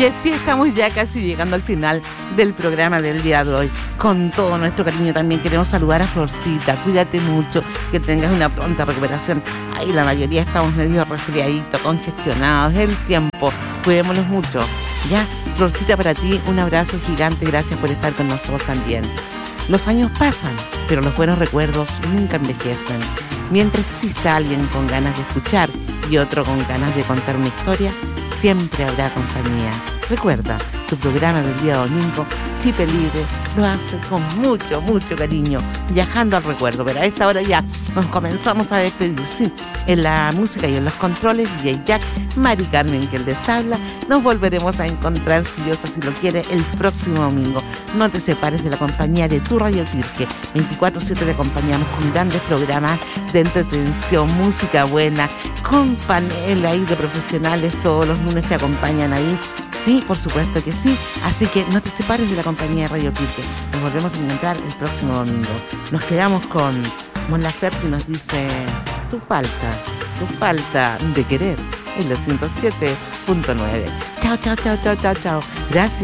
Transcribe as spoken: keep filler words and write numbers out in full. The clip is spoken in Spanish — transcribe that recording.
Y así estamos ya casi llegando al final del programa del día de hoy. Con todo nuestro cariño también queremos saludar a Florcita. Cuídate mucho, que tengas una pronta recuperación. Ahí la mayoría estamos medio resfriaditos, congestionados, el tiempo. Cuidémonos mucho. Ya, Florcita, para ti un abrazo gigante. Gracias por estar con nosotros también. Los años pasan, pero los buenos recuerdos nunca envejecen. Mientras exista alguien con ganas de escuchar y otro con ganas de contar una historia, siempre habrá compañía. Recuerda, tu programa del día domingo, Chip Libre, lo hace con mucho, mucho cariño, viajando al recuerdo. Pero a esta hora ya nos comenzamos a despedir, sí, en la música y en los controles, D J Jack, Mari Carmen, que les habla. Nos volveremos a encontrar, si Dios así lo quiere, el próximo domingo. No te separes de la compañía de tu Radio Pirque. veinticuatro siete te acompañamos con grandes programas de entretención, música buena, con panel ahí de profesionales. Todos los lunes te acompañan ahí. Sí, por supuesto que sí. Así que no te separes de la compañía de Radio Pirque. Nos volvemos a encontrar el próximo domingo. Nos quedamos con Mon Laferte, y nos dice: tu falta, tu falta de querer, en los ciento siete punto nueve. Chao, chao, chao, chao, chao, chao. Gracias.